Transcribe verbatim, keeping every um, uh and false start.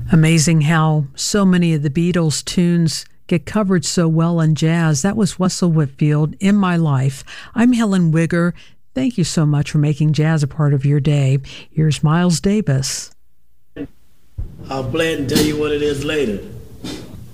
Amazing how so many of the Beatles tunes get covered so well in jazz. That was Russell Whitfield, In My Life. I'm Helen Wigger. Thank you so much for making jazz a part of your day. Here's Miles Davis. I'll play it and tell you what it is later.